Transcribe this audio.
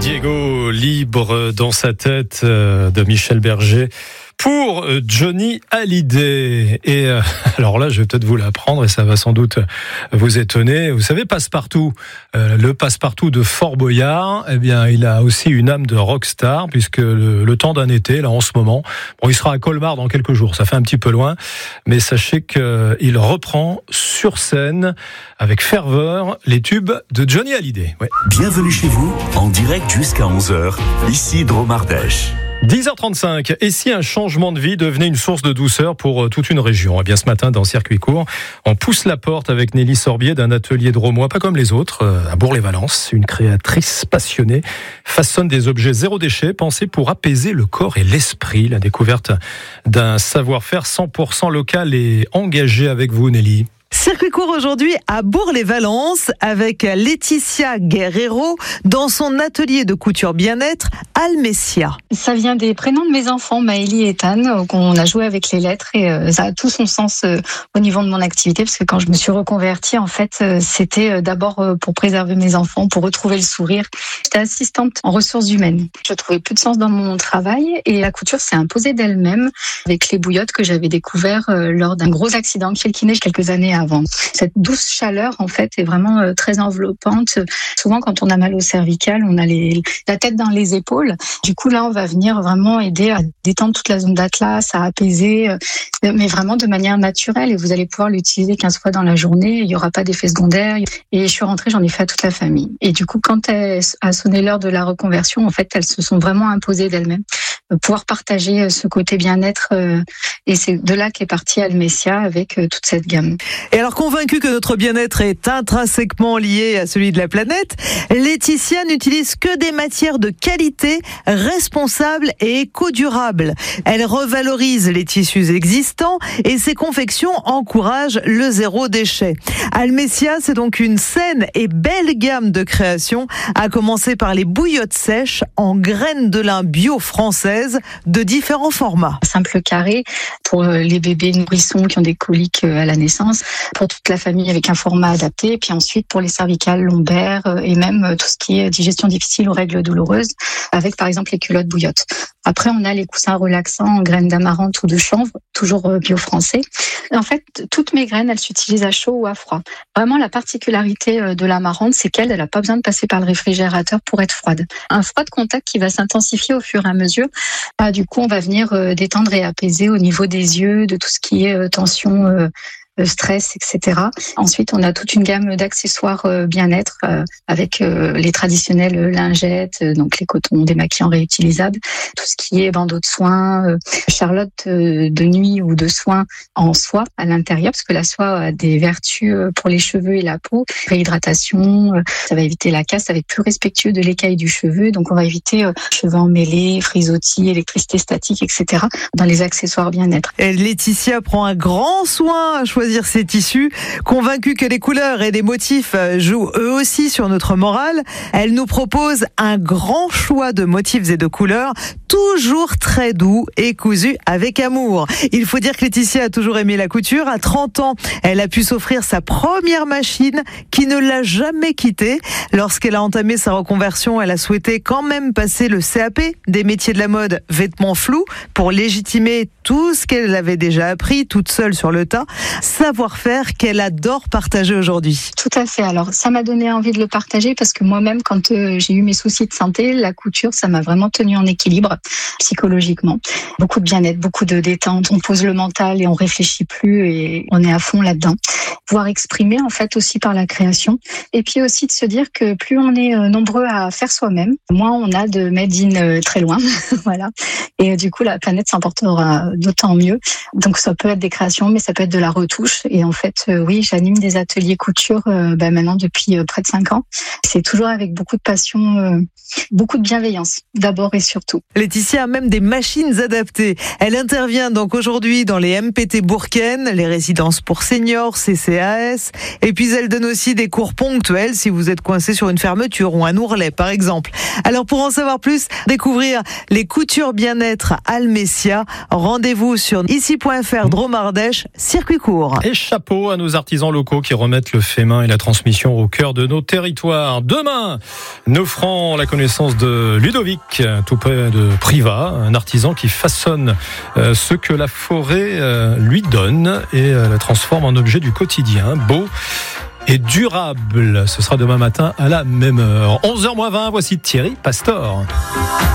Diego, libre dans sa tête de Michel Berger pour Johnny Hallyday. Et alors là, je vais peut-être vous l'apprendre et ça va sans doute vous étonner. Vous savez, Passepartout, le Passepartout de Fort Boyard, eh bien, il a aussi une âme de rockstar puisque le temps d'un été, là, en ce moment, bon, il sera à Colmar dans quelques jours. Ça fait un petit peu loin, mais sachez qu'il reprend sur scène avec ferveur les tubes de Johnny Hallyday. Ouais. Bienvenue chez vous, en direct jusqu'à 11h, ici Drôme Ardèche. 10h35. Et si un changement de vie devenait une source de douceur pour toute une région? Eh bien, ce matin, dans Circuit Court, on pousse la porte avec Nelly Sorbier d'un atelier drômois, pas comme les autres, à Bourg-les-Valences. Une créatrice passionnée façonne des objets zéro déchet, pensés pour apaiser le corps et l'esprit. La découverte d'un savoir-faire 100% local et engagé avec vous, Nelly. Circuit court aujourd'hui à Bourg-les-Valences avec Laetitia Guerrero dans son atelier de couture bien-être Almessia. Ça vient des prénoms de mes enfants, Maëlie et Tan, qu'on a joué avec les lettres et ça a tout son sens au niveau de mon activité parce que quand je me suis reconvertie, en fait, c'était d'abord pour préserver mes enfants, pour retrouver le sourire. J'étais assistante en ressources humaines. Je trouvais plus de sens dans mon travail et la couture s'est imposée d'elle-même avec les bouillottes que j'avais découvert lors d'un gros accident chez le kiné quelques années avant. Cette douce chaleur, en fait, est vraiment très enveloppante. Souvent, quand on a mal au cervical, on a la tête dans les épaules. Du coup, là, on va venir vraiment aider à détendre toute la zone d'Atlas, à apaiser, mais vraiment de manière naturelle. Et vous allez pouvoir l'utiliser 15 fois dans la journée. Il n'y aura pas d'effet secondaire. Et je suis rentrée, j'en ai fait à toute la famille. Et du coup, quand a sonné l'heure de la reconversion, en fait, elles se sont vraiment imposées d'elles-mêmes. Pouvoir partager ce côté bien-être et c'est de là qu'est partie Almessia avec toute cette gamme. Et alors convaincue que notre bien-être est intrinsèquement lié à celui de la planète, Laetitia n'utilise que des matières de qualité, responsables et éco-durables. Elle revalorise les tissus existants et ses confections encouragent le zéro déchet. Almessia, c'est donc une saine et belle gamme de créations, à commencer par les bouillottes sèches en graines de lin bio françaises de différents formats. Simple carré pour les bébés nourrissons qui ont des coliques à la naissance, pour toute la famille avec un format adapté, et puis ensuite pour les cervicales, lombaires et même tout ce qui est digestion difficile ou règles douloureuses, avec par exemple les culottes bouillottes. Après, on a les coussins relaxants en graines d'amarante ou de chanvre, toujours bio français. En fait, toutes mes graines, elles s'utilisent à chaud ou à froid. Vraiment, la particularité de l'amarante, c'est qu'elle n'a pas besoin de passer par le réfrigérateur pour être froide. Un froid de contact qui va s'intensifier au fur et à mesure. Du coup, on va venir détendre et apaiser au niveau des yeux, de tout ce qui est tension, stress, etc. Ensuite, on a toute une gamme d'accessoires bien-être avec les traditionnelles lingettes, donc les cotons démaquillants réutilisables, tout ce qui est bandeau de soins, charlotte de nuit ou de soins en soie à l'intérieur, parce que la soie a des vertus pour les cheveux et la peau, réhydratation, ça va éviter la casse, ça va être plus respectueux de l'écaille du cheveu, donc on va éviter cheveux emmêlés, frisottis, électricité statique, etc. dans les accessoires bien-être. Et Laetitia prend un grand soin à choisir ses tissus. Convaincue que les couleurs et les motifs jouent eux aussi sur notre morale, elle nous propose un grand choix de motifs et de couleurs, toujours très doux et cousus avec amour. Il faut dire que Laetitia a toujours aimé la couture. À 30 ans, elle a pu s'offrir sa première machine qui ne l'a jamais quittée. Lorsqu'elle a entamé sa reconversion, elle a souhaité quand même passer le CAP des métiers de la mode vêtements flous pour légitimer tout ce qu'elle avait déjà appris toute seule sur le tas. Savoir-faire qu'elle adore partager aujourd'hui. Tout à fait. Alors, ça m'a donné envie de le partager parce que moi-même, quand j'ai eu mes soucis de santé, la couture, ça m'a vraiment tenu en équilibre psychologiquement. Beaucoup de bien-être, beaucoup de détente. On pose le mental et on réfléchit plus et on est à fond là-dedans. Pouvoir exprimer, en fait, aussi par la création. Et puis aussi de se dire que plus on est nombreux à faire soi-même, moins on a de made in très loin. Voilà. Et du coup, la planète s'en portera d'autant mieux. Donc, ça peut être des créations, mais ça peut être de la retouche. Et en fait, oui, j'anime des ateliers couture maintenant depuis près de 5 ans. C'est toujours avec beaucoup de passion, beaucoup de bienveillance, d'abord et surtout. Laetitia a même des machines adaptées. Elle intervient donc aujourd'hui dans les MPT Bourken, les résidences pour seniors, CCAS. Et puis, elle donne aussi des cours ponctuels si vous êtes coincé sur une fermeture ou un ourlet, par exemple. Alors, pour en savoir plus, découvrir les coutures bien-être Almessia, rendez-vous sur ici.fr Drôme Ardèche, Circuit court. jour. Et chapeau à nos artisans locaux qui remettent le fait main et la transmission au cœur de nos territoires. Demain, nous ferons la connaissance de Ludovic, tout près de Privas, un artisan qui façonne ce que la forêt lui donne et la transforme en objet du quotidien, beau et durable. Ce sera demain matin à la même heure. 11h20, voici Thierry Pastor.